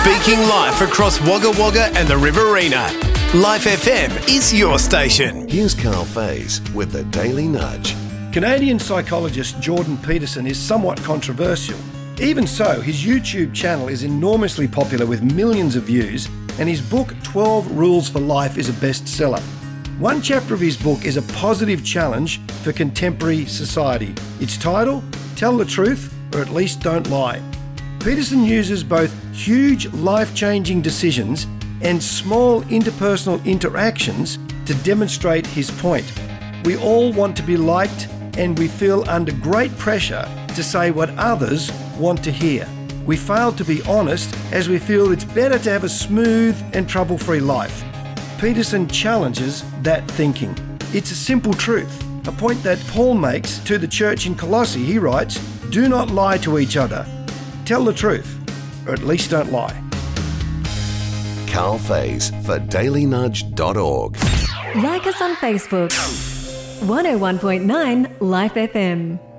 Speaking life across Wagga Wagga and the Riverina. Life FM is your station. Here's Carl Faze with the Daily Nudge. Canadian psychologist Jordan Peterson is somewhat controversial. Even so, his YouTube channel is enormously popular with millions of views, and his book 12 Rules for Life is a bestseller. One chapter of his book is a positive challenge for contemporary society. Its title, Tell the Truth, or at least Don't Lie. Peterson uses both huge life-changing decisions and small interpersonal interactions to demonstrate his point. We all want to be liked, and we feel under great pressure to say what others want to hear. We fail to be honest as we feel it's better to have a smooth and trouble-free life. Peterson challenges that thinking. It's a simple truth, a point that Paul makes to the church in Colossae. He writes, "Do not lie to each other. Tell the truth, or at least don't lie." Carl Faze for dailynudge.org. Like us on Facebook. 101.9 Life FM.